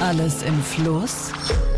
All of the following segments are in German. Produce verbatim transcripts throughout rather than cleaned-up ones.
Alles im Fluss?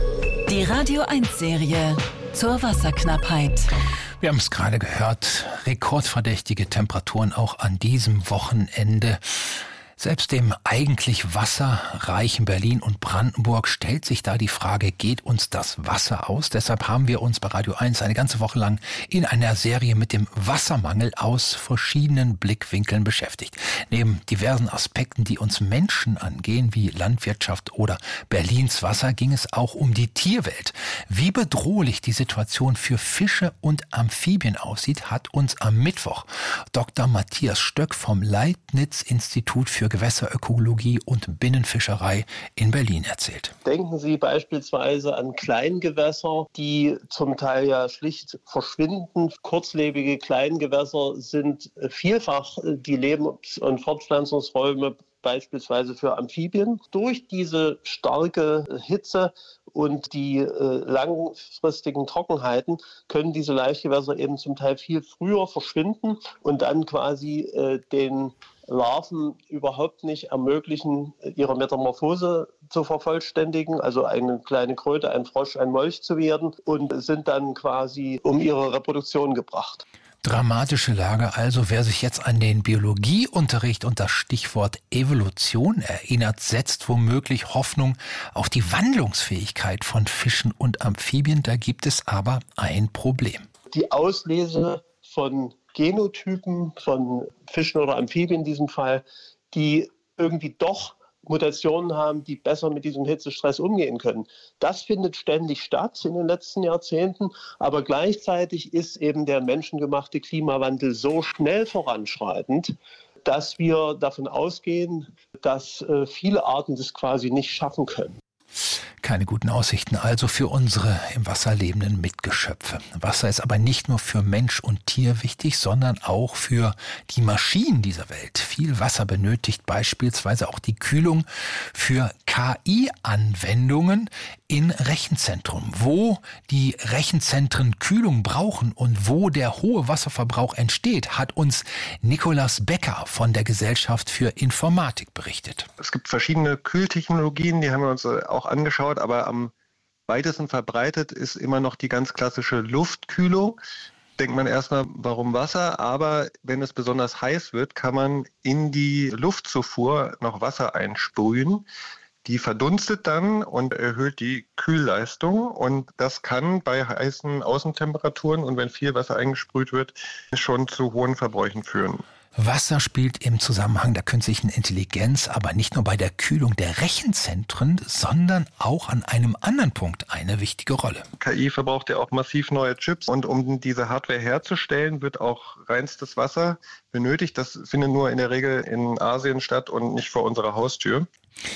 Die Radio eins Serie zur Wasserknappheit. Wir haben es gerade gehört, rekordverdächtige Temperaturen auch an diesem Wochenende. Selbst dem eigentlich wasserreichen Berlin und Brandenburg stellt sich da die Frage, geht uns das Wasser aus? Deshalb haben wir uns bei Radio eins eine ganze Woche lang in einer Serie mit dem Wassermangel aus verschiedenen Blickwinkeln beschäftigt. Neben diversen Aspekten, die uns Menschen angehen, wie Landwirtschaft oder Berlins Wasser, ging es auch um die Tierwelt. Wie bedrohlich die Situation für Fische und Amphibien aussieht, hat uns am Mittwoch Doktor Matthias Stöck vom Leibniz-Institut für Gewässerökologie und Binnenfischerei in Berlin erzählt. Denken Sie beispielsweise an Kleingewässer, die zum Teil ja schlicht verschwinden. Kurzlebige Kleingewässer sind vielfach die Lebens- und Fortpflanzungsräume beispielsweise für Amphibien. Durch diese starke Hitze und die äh, langfristigen Trockenheiten können diese Laichgewässer eben zum Teil viel früher verschwinden und dann quasi äh, den Larven überhaupt nicht ermöglichen, ihre Metamorphose zu vervollständigen, also eine kleine Kröte, ein Frosch, ein Molch zu werden, und sind dann quasi um ihre Reproduktion gebracht. Dramatische Lage also. Wer sich jetzt an den Biologieunterricht und das Stichwort Evolution erinnert, setzt womöglich Hoffnung auf die Wandlungsfähigkeit von Fischen und Amphibien. Da gibt es aber ein Problem. Die Auslese von Genotypen von Fischen oder Amphibien in diesem Fall, die irgendwie doch Mutationen haben, die besser mit diesem Hitzestress umgehen können. Das findet ständig statt in den letzten Jahrzehnten, aber gleichzeitig ist eben der menschengemachte Klimawandel so schnell voranschreitend, dass wir davon ausgehen, dass äh, viele Arten das quasi nicht schaffen können. Keine guten Aussichten also für unsere im Wasser lebenden Mitgeschöpfe. Wasser ist aber nicht nur für Mensch und Tier wichtig, sondern auch für die Maschinen dieser Welt. Viel Wasser benötigt beispielsweise auch die Kühlung für K I-Anwendungen in Rechenzentren. Wo die Rechenzentren Kühlung brauchen und wo der hohe Wasserverbrauch entsteht, hat uns Nikolaus Becker von der Gesellschaft für Informatik berichtet. Es gibt verschiedene Kühltechnologien, die haben wir uns auch angeschaut, aber am weitesten verbreitet ist immer noch die ganz klassische Luftkühlung. Denkt man erstmal, warum Wasser? Aber wenn es besonders heiß wird, kann man in die Luftzufuhr noch Wasser einsprühen. Die verdunstet dann und erhöht die Kühlleistung, und das kann bei heißen Außentemperaturen und wenn viel Wasser eingesprüht wird, schon zu hohen Verbräuchen führen. Wasser spielt im Zusammenhang der künstlichen Intelligenz aber nicht nur bei der Kühlung der Rechenzentren, sondern auch an einem anderen Punkt eine wichtige Rolle. K I verbraucht ja auch massiv neue Chips, und um diese Hardware herzustellen, wird auch reinstes Wasser benötigt. Das findet nur in der Regel in Asien statt und nicht vor unserer Haustür.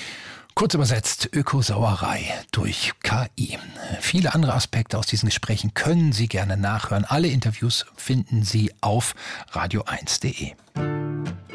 Kurz übersetzt, Ökosauerei durch K I. Viele andere Aspekte aus diesen Gesprächen können Sie gerne nachhören. Alle Interviews finden Sie auf radio eins punkt de.